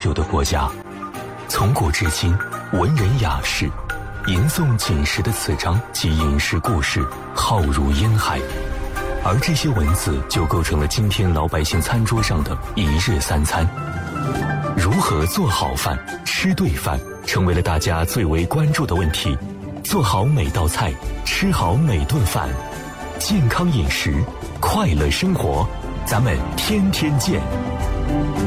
久的国家。从古至今，文人雅士吟诵锦时的词章及饮食故事，浩如烟海，而这些文字就构成了今天老百姓餐桌上的一日三餐。如何做好饭、吃对饭，成为了大家最为关注的问题。做好每道菜，吃好每顿饭，健康饮食，快乐生活，咱们天天见。